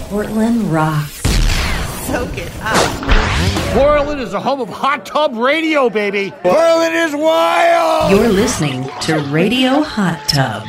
Portland rocks. Soak it up. Portland is the home of hot tub radio, baby. Portland is wild. You're listening to Radio Hot Tub.